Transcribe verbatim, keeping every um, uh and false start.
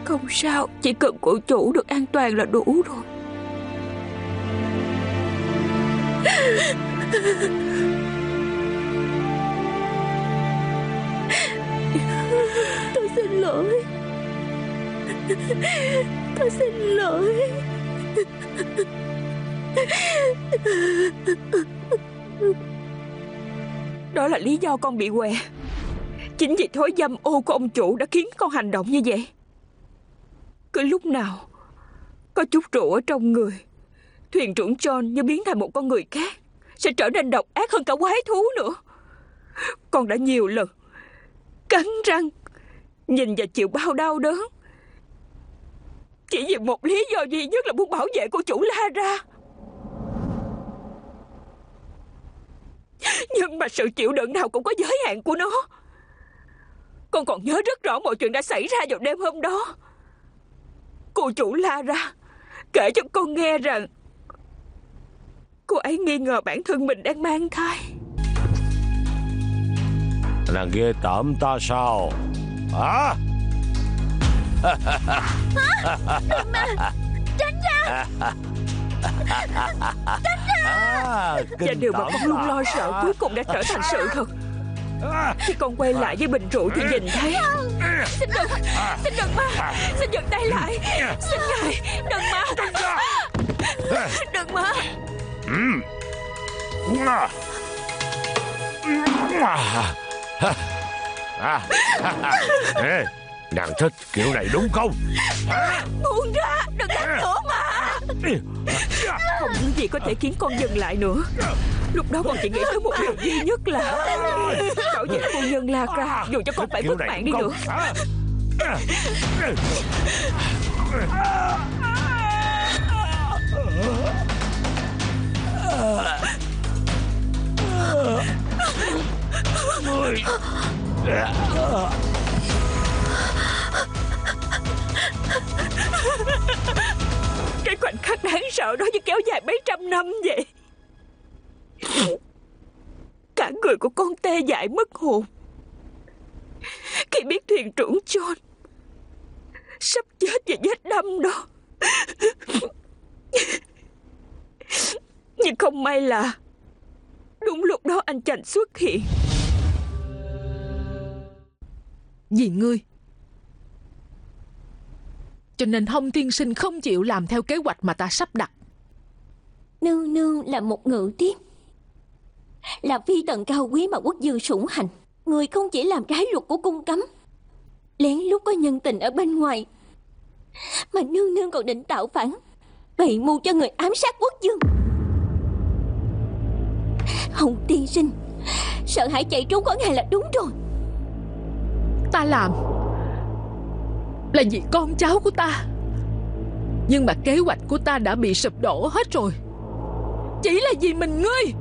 Không sao, chỉ cần cô chủ được an toàn là đủ rồi. Tôi xin lỗi. Tôi xin lỗi. Đó là lý do con bị què. Chính vì thói dâm ô của ông chủ đã khiến con hành động như vậy. Cứ lúc nào có chút rượu ở trong người, thuyền trưởng John như biến thành một con người khác, sẽ trở nên độc ác hơn cả quái thú nữa. Con đã nhiều lần cắn răng nhìn và chịu bao đau đớn, chỉ vì một lý do duy nhất là muốn bảo vệ cô chủ Lara. Nhưng mà sự chịu đựng nào cũng có giới hạn của nó. Con còn nhớ rất rõ mọi chuyện đã xảy ra vào đêm hôm đó. Cô chủ Lara kể cho con nghe rằng cô ấy nghi ngờ bản thân mình đang mang thai. Nàng ghê tởm ta sao hả? Đừng mà, tránh ra. Tránh ra. Và điều mà con luôn lo sợ cuối cùng đã trở thành sự thật. Khi con quay lại với bình rượu thì nhìn thấy. Xin đừng, xin đừng mà, xin dừng tay lại. Xin ngài, đừng mà. Đừng mà. Ê, nàng thích kiểu này đúng không? Buông ra, đừng đánh nữa mà. Không có gì có thể khiến con dừng lại nữa. Lúc đó con chỉ nghĩ tới một điều duy nhất là bảo vệ phu nhân Lara, dù cho con phải mất mạng đi nữa. Cái khoảnh khắc đáng sợ đó như kéo dài mấy trăm năm vậy. Cả người của con tê dại mất hồn khi biết thuyền trưởng John sắp chết vì vết đâm đó. Nhưng không may là đúng lúc đó anh chàng xuất hiện. Vì ngươi, cho nên Hồng tiên sinh không chịu làm theo kế hoạch mà ta sắp đặt. Nương nương là một ngự tiếp, là phi tần cao quý mà quốc dương sủng hành. Người không chỉ làm trái luật của cung cấm, lén lút có nhân tình ở bên ngoài, mà nương nương còn định tạo phản, bày mưu cho người ám sát quốc dương. Hồng tiên sinh sợ hãi chạy trốn khỏi ngài là đúng rồi. Ta làm là vì con cháu của ta, nhưng mà kế hoạch của ta đã bị sụp đổ hết rồi. Chỉ là vì mình ngươi.